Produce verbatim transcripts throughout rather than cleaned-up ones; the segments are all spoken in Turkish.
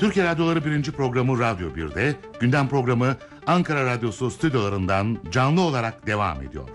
Türkiye Radyoları birinci programı Radyo bir'de, gündem programı Ankara Radyosu stüdyolarından canlı olarak devam ediyor.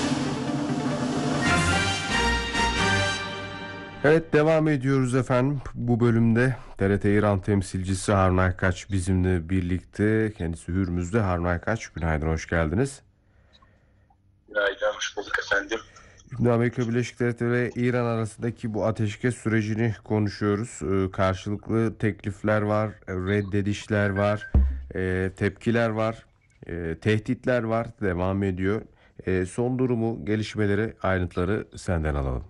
Evet, devam ediyoruz efendim. Bu bölümde T R T İran temsilcisi Harun Aykaç bizimle birlikte. Kendisi Hürmüz'de. Harun Aykaç, günaydın, hoş geldiniz. Günaydın, hoş bulduk efendim. Şimdi Amerika Birleşik Devletleri ve İran arasındaki bu ateşkes sürecini konuşuyoruz. Ee, karşılıklı teklifler var, reddedişler var, e, tepkiler var, e, tehditler var, devam ediyor. E, son durumu, gelişmeleri, ayrıntıları senden alalım.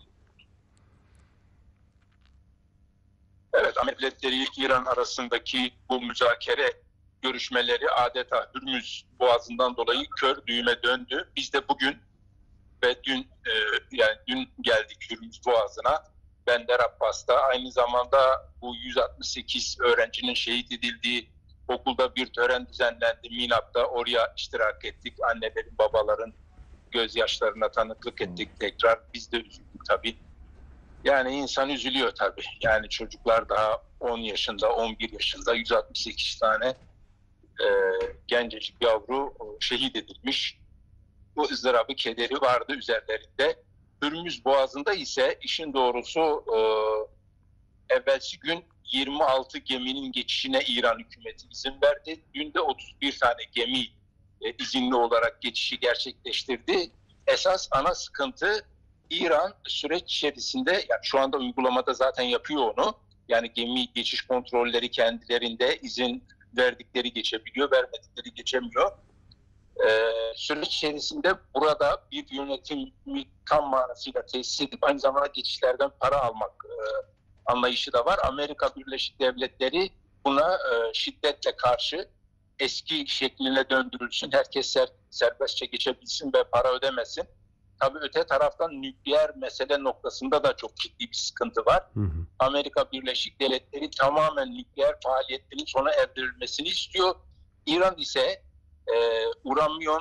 Evet, Amerika Birleşik Devletleri ile İran arasındaki bu müzakere görüşmeleri adeta Hürmüz Boğazı'ndan dolayı kör düğüme döndü. Biz de bugün ve dün e, yani dün geldik Hürmüz Boğazı'na. Bender Abbas'ta aynı zamanda bu yüz altmış sekiz öğrencinin şehit edildiği okulda bir tören düzenlendi. Minap'ta oraya iştirak ettik. Annelerin, babaların gözyaşlarına tanıklık ettik tekrar. Biz de üzüldük tabii. Yani insan üzülüyor tabii. Yani çocuklar daha on yaşında, on bir yaşında, yüz altmış sekiz tane e, gencecik yavru şehit edilmiş. Bu ızdırabı, kederi vardı üzerlerinde. Hürmüz Boğazı'nda ise işin doğrusu e, evvelsi gün yirmi altı geminin geçişine İran hükümeti izin verdi. Dün de otuz bir tane gemi e, izinli olarak geçişi gerçekleştirdi. Esas ana sıkıntı İran süreç içerisinde, yani şu anda uygulamada zaten yapıyor onu. Yani gemi geçiş kontrolleri kendilerinde, izin verdikleri geçebiliyor, vermedikleri geçemiyor. Ee, süreç içerisinde burada bir yönetimi tam manasıyla tesis edip aynı zamanda geçişlerden para almak e, anlayışı da var. Amerika Birleşik Devletleri buna e, şiddetle karşı, eski şekline döndürülsün, herkes ser, serbestçe geçebilsin ve para ödemesin. Tabii öte taraftan nükleer mesele noktasında da çok ciddi bir sıkıntı var. Hı hı. Amerika Birleşik Devletleri tamamen nükleer faaliyetlerin sona erdirilmesini istiyor. İran ise e, uranyum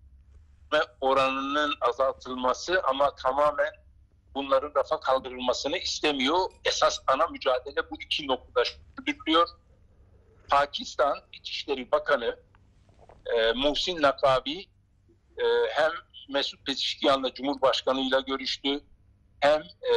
oranının azaltılması ama tamamen bunların rafa kaldırılmasını istemiyor. Esas ana mücadele bu iki noktada sürdürülüyor. Pakistan İçişleri Bakanı e, Muhsin Nakavi e, hem Mesut Pezeshkian'la Cumhurbaşkanı'yla görüştü. Hem e,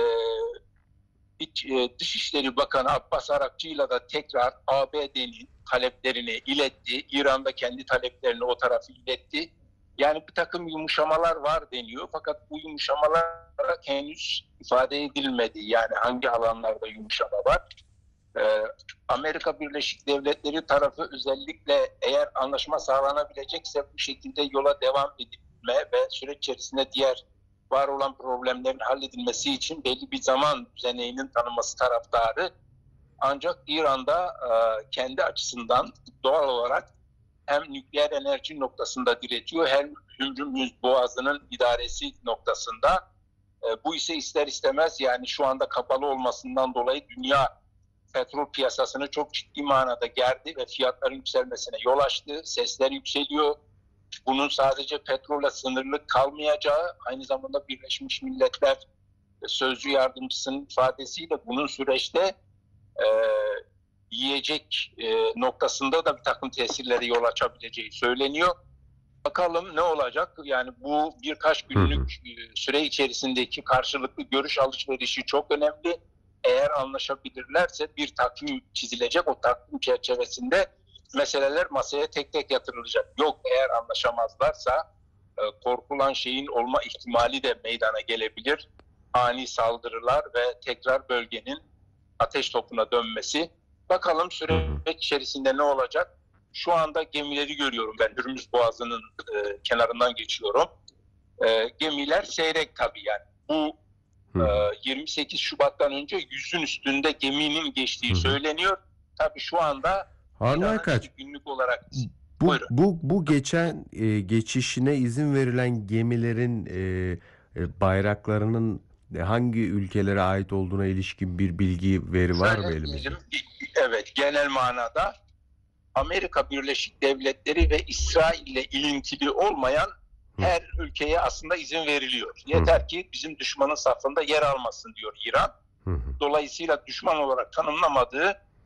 iç, e, Dışişleri Bakanı Abbas Arakçı'yla da tekrar A B D'nin taleplerini iletti. İran'da kendi taleplerini o tarafı iletti. Yani bir takım yumuşamalar var deniyor. Fakat bu yumuşamalar henüz ifade edilmedi. Yani hangi alanlarda yumuşama var? Ee, Amerika Birleşik Devletleri tarafı özellikle eğer anlaşma sağlanabilecekse bu şekilde yola devam edilme ve süreç içerisinde diğer var olan problemlerin halledilmesi için belli bir zaman düzeninin tanınması taraftarı. Ancak İran'da e, kendi açısından doğal olarak hem nükleer enerji noktasında diretiyor hem Hürmüz Boğazı'nın idaresi noktasında. E, bu ise ister istemez yani şu anda kapalı olmasından dolayı dünya petrol piyasasını çok ciddi manada gerdi ve fiyatların yükselmesine yol açtı. Sesler yükseliyor. Bunun sadece petrolle sınırlı kalmayacağı, aynı zamanda Birleşmiş Milletler Sözcü Yardımcısının ifadesiyle bunun süreçte e, yiyecek e, noktasında da bir takım tesirlere yol açabileceği söyleniyor. Bakalım ne olacak? Yani bu birkaç günlük e, süre içerisindeki karşılıklı görüş alışverişi çok önemli. Eğer anlaşabilirlerse bir takvim çizilecek. O takvim çerçevesinde meseleler masaya tek tek yatırılacak. Yok, eğer anlaşamazlarsa e, korkulan şeyin olma ihtimali de meydana gelebilir. Ani saldırılar ve tekrar bölgenin ateş topuna dönmesi. Bakalım süreç içerisinde ne olacak? Şu anda gemileri görüyorum ben. Hürmüz Boğazı'nın e, kenarından geçiyorum. E, gemiler seyrek tabii yani. Bu e, yirmi sekiz Şubat'tan önce yüzün üstünde geminin geçtiği Hı-hı. söyleniyor. Tabii şu anda Harun Aykaç, günlük olarak bu, bu, bu geçen e, geçişine izin verilen gemilerin e, e, bayraklarının hangi ülkelere ait olduğuna ilişkin bir bilgi, veri var mı elimizde? Evet, genel manada Amerika Birleşik Devletleri ve İsrail ile ilintili olmayan her Hı. ülkeye aslında izin veriliyor. Yeter Hı. ki bizim düşmanın safında yer almasın diyor İran. Hı. Dolayısıyla düşman olarak tanımlamadığı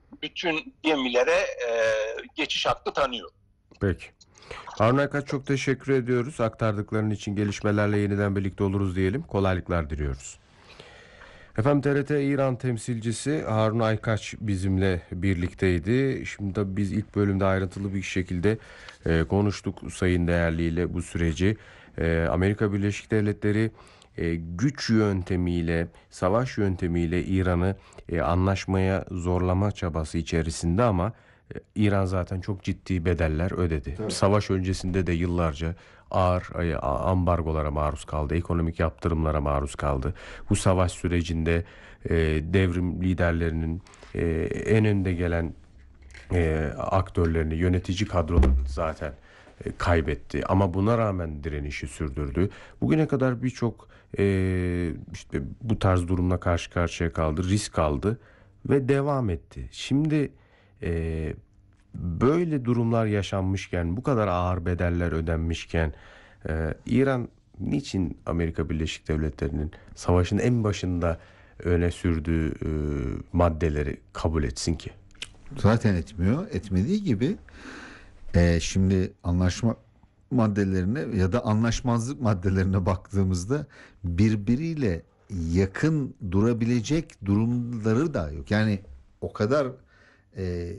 bütün gemilere e, geçiş hakkı tanıyor. Peki. Harun Aykaç, çok teşekkür ediyoruz. Aktardıkların için, gelişmelerle yeniden birlikte oluruz diyelim. Kolaylıklar diliyoruz. Efendim, T R T İran temsilcisi Harun Aykaç bizimle birlikteydi. Şimdi tabii biz ilk bölümde ayrıntılı bir şekilde e, konuştuk Sayın Değerli bu süreci. E, Amerika Birleşik Devletleri e, güç yöntemiyle, savaş yöntemiyle İran'ı e, anlaşmaya zorlama çabası içerisinde ama e, İran zaten çok ciddi bedeller ödedi. Tabii. Savaş öncesinde de yıllarca ağır e, ambargolara maruz kaldı, ekonomik yaptırımlara maruz kaldı. Bu savaş sürecinde e, devrim liderlerinin e, en önde gelen e, aktörlerini, yönetici kadrolarını zaten e, kaybetti. Ama buna rağmen direnişi sürdürdü. Bugüne kadar birçok e, işte bu tarz durumla karşı karşıya kaldı, risk aldı ve devam etti. Şimdi e, böyle durumlar yaşanmışken, bu kadar ağır bedeller ödenmişken e, İran niçin Amerika Birleşik Devletleri'nin savaşın en başında öne sürdüğü e, maddeleri kabul etsin ki? Zaten etmiyor. Etmediği gibi e, şimdi anlaşma maddelerine ya da anlaşmazlık maddelerine baktığımızda birbiriyle yakın durabilecek durumları da yok. Yani o kadar e,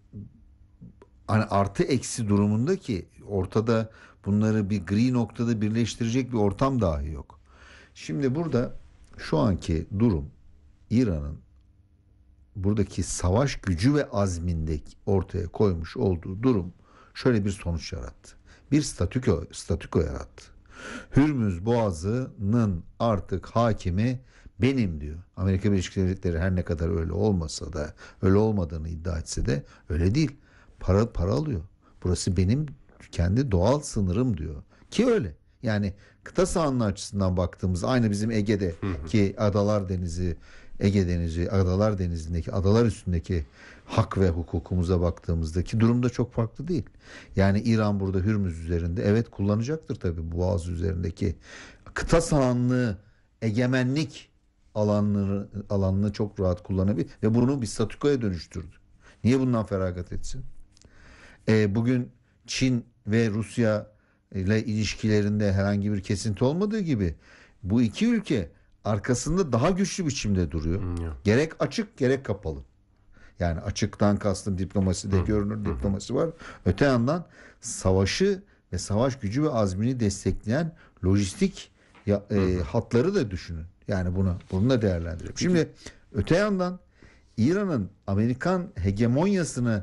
hani artı eksi durumunda ki ortada bunları bir gri noktada birleştirecek bir ortam dahi yok. Şimdi burada şu anki durum, İran'ın buradaki savaş gücü ve azmindeki ortaya koymuş olduğu durum şöyle bir sonuç yarattı. Bir statüko, statüko yarattı. Hürmüz Boğazı'nın artık hakimi benim diyor. Amerika Birleşik Devletleri her ne kadar öyle olmasa da, öyle olmadığını iddia etse de öyle değil. Para para alıyor. Burası benim kendi doğal sınırım diyor. Ki öyle. Yani kıta sahanlığı açısından baktığımız aynı bizim Ege'deki Adalar Denizi, Ege Denizi, Adalar Denizi'ndeki, adalar üstündeki hak ve hukukumuza baktığımızdaki durum da çok farklı değil. Yani İran burada Hürmüz üzerinde evet kullanacaktır tabii Boğaz üzerindeki kıta sahanlığı, egemenlik alanını, alanını çok rahat kullanabilir ve bunu bir statükoya dönüştürdü. Niye bundan feragat etsin? E, bugün Çin ve Rusya ile ilişkilerinde herhangi bir kesinti olmadığı gibi bu iki ülke arkasında daha güçlü biçimde duruyor. Hmm. Gerek açık gerek kapalı. Yani açıktan kastım diplomaside hmm. görünür diplomasi var. Öte yandan savaşı ve savaş gücü ve azmini destekleyen lojistik ya, e, hatları da düşünün. Yani buna bunu da değerlendirelim. Şimdi öte yandan İran'ın Amerikan hegemonyasını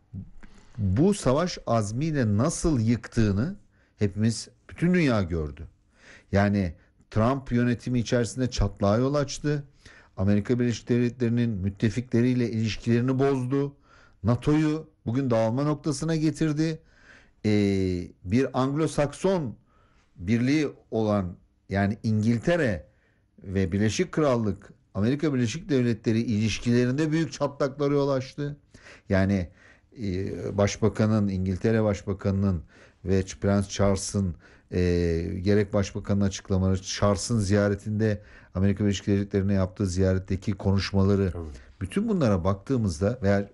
bu savaş azmiyle nasıl yıktığını hepimiz, bütün dünya gördü. Yani Trump yönetimi içerisinde çatlağa yol açtı. Amerika Birleşik Devletleri'nin müttefikleriyle ilişkilerini bozdu. NATO'yu bugün dağılma noktasına getirdi. Ee, bir Anglo-Sakson birliği olan yani İngiltere ve Birleşik Krallık, Amerika Birleşik Devletleri ilişkilerinde büyük çatlaklara yol açtı. Yani e, Başbakanın, İngiltere Başbakanı'nın ve Prens Charles'ın e, gerek Başbakan'ın açıklamaları, Charles'ın ziyaretinde Amerika Birleşik Devletleri'ne yaptığı ziyaretteki konuşmaları, evet. Bütün bunlara baktığımızda veya